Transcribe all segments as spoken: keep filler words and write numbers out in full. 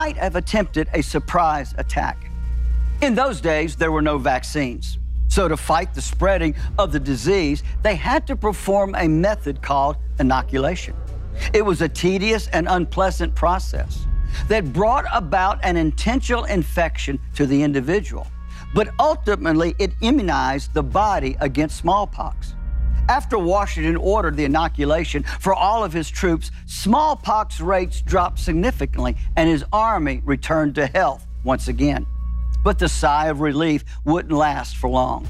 might have attempted a surprise attack. In those days, there were no vaccines. So to fight the spreading of the disease, they had to perform a method called inoculation. It was a tedious and unpleasant process that brought about an intentional infection to the individual, but ultimately it immunized the body against smallpox. After Washington ordered the inoculation for all of his troops, smallpox rates dropped significantly and his army returned to health once again. But the sigh of relief wouldn't last for long.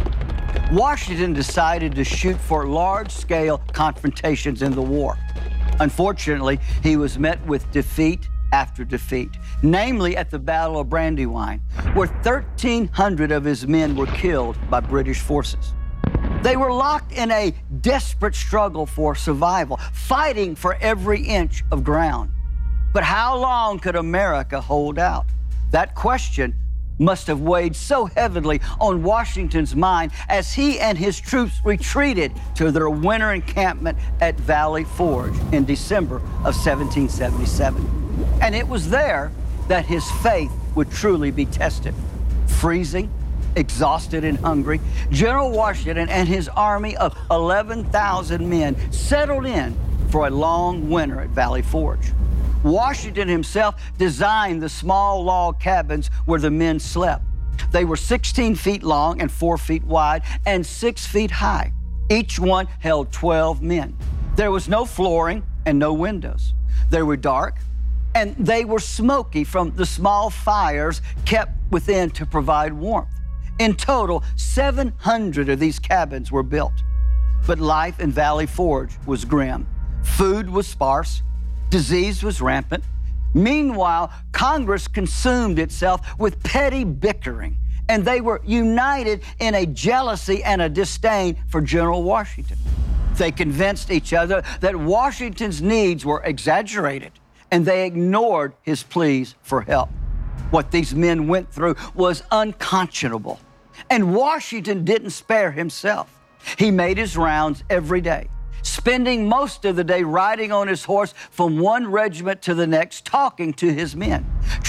Washington decided to shoot for large-scale confrontations in the war. Unfortunately, he was met with defeat after defeat, namely at the Battle of Brandywine, where thirteen hundred of his men were killed by British forces. They were locked in a desperate struggle for survival, fighting for every inch of ground. But how long could America hold out? That question must have weighed so heavily on Washington's mind as he and his troops retreated to their winter encampment at Valley Forge in December of seventeen seventy-seven. And it was there that his faith would truly be tested. Freezing, exhausted and hungry, General Washington and his army of eleven thousand men settled in for a long winter at Valley Forge. Washington himself designed the small log cabins where the men slept. They were sixteen feet long and four feet wide and six feet high. Each one held twelve men. There was no flooring and no windows. They were dark and they were smoky from the small fires kept within to provide warmth. In total, seven hundred of these cabins were built. But life in Valley Forge was grim. Food was sparse. Disease was rampant. Meanwhile, Congress consumed itself with petty bickering, and they were united in a jealousy and a disdain for General Washington. They convinced each other that Washington's needs were exaggerated, and they ignored his pleas for help. What these men went through was unconscionable, and Washington didn't spare himself. He made his rounds every day, spending most of the day riding on his horse from one regiment to the next, talking to his men,